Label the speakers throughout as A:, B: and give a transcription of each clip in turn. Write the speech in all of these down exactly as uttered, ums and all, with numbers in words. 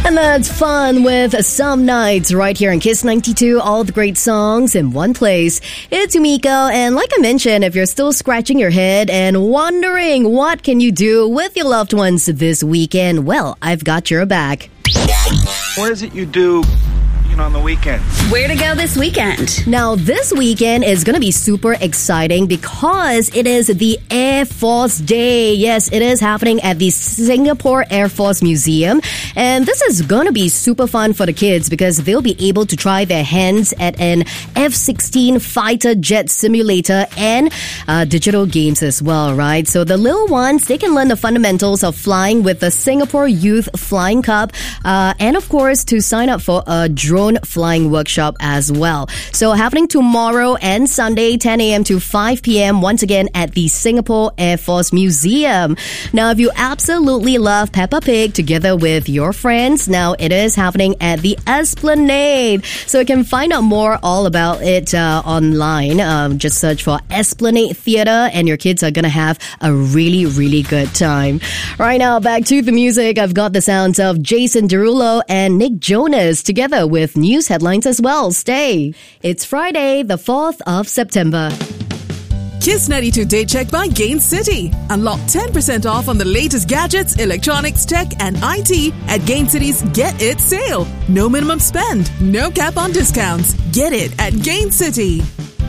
A: And that's fun with Some Nights right here in Kiss ninety-two. All the great songs in one place. It's Yumiko, and like I mentioned, if you're still scratching your head and wondering what can you do with your loved ones this weekend, well, I've got your back.
B: What is it you do, you know, on the weekend?
C: Where to go this weekend?
A: Now, this weekend is going to be super exciting because it is the Air Force Day. Yes, it is happening at the Singapore Air Force Museum. And this is going to be super fun for the kids because they'll be able to try their hands at an F sixteen fighter jet simulator and uh, digital games as well, right? So the little ones, they can learn the fundamentals of flying with the Singapore Youth Flying Cup. Uh, and of course, to sign up for a drone flying workshop as well. So happening tomorrow and Sunday, ten a.m. to five p.m. once again at the Singapore Air Force Museum. Now, if you absolutely love Peppa Pig together with your friends, now it is happening at the Esplanade. So you can find out more all about it uh, online. Um, just search for Esplanade Theatre and your kids are going to have a really, really good time. Right now, back to the music. I've got the sounds of Jason Derulo and Nick Jonas together with news headlines as well. Stay. It's Friday, the fourth of September.
D: Kiss ninety-two Day Check by Gain City. Unlock ten percent off on the latest gadgets, electronics, tech, and I T at Gain City's Get It sale. No minimum spend, no cap on discounts. Get it at Gain City.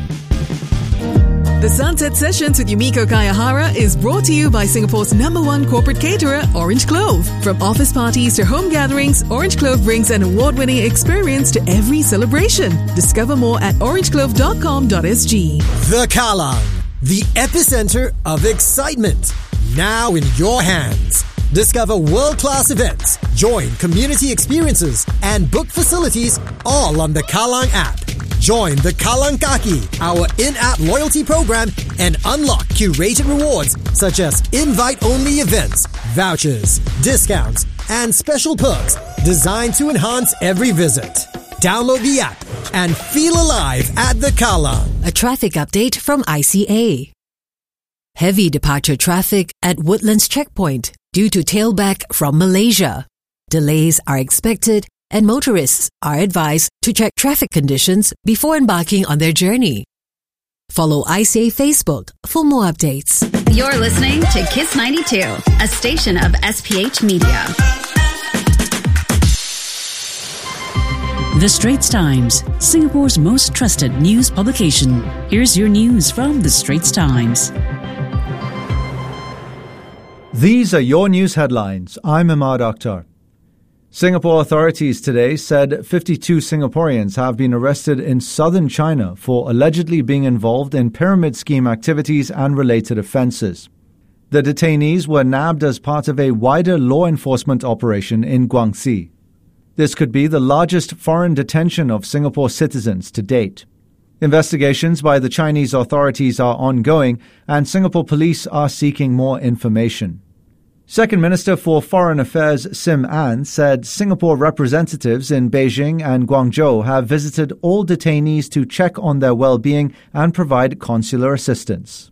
D: The Sunset Sessions with Yumiko Kayahara is brought to you by Singapore's number one corporate caterer, Orange Clove. From office parties to home gatherings, Orange Clove brings an award-winning experience to every celebration. Discover more at orange clove dot com dot s g.
E: The Kallang, the epicenter of excitement. Now in your hands. Discover world-class events, join community experiences, and book facilities all on the Kallang app. Join the Kallang Kaki, our in-app loyalty program, and unlock curated rewards such as invite-only events, vouchers, discounts, and special perks designed to enhance every visit. Download the app and feel alive at the Kallang.
F: A traffic update from I C A. Heavy departure traffic at Woodlands Checkpoint due to tailback from Malaysia. Delays are expected and motorists are advised to check traffic conditions before embarking on their journey. Follow I C A Facebook for more updates.
C: You're listening to Kiss ninety-two, a station of S P H Media.
G: The Straits Times, Singapore's most trusted news publication. Here's your news from The Straits Times.
H: These are your news headlines. I'm Imad Akhtar. Singapore authorities today said fifty-two Singaporeans have been arrested in southern China for allegedly being involved in pyramid scheme activities and related offences. The detainees were nabbed as part of a wider law enforcement operation in Guangxi. This could be the largest foreign detention of Singapore citizens to date. Investigations by the Chinese authorities are ongoing, and Singapore police are seeking more information. Second Minister for Foreign Affairs Sim Ann said Singapore representatives in Beijing and Guangzhou have visited all detainees to check on their well-being and provide consular assistance.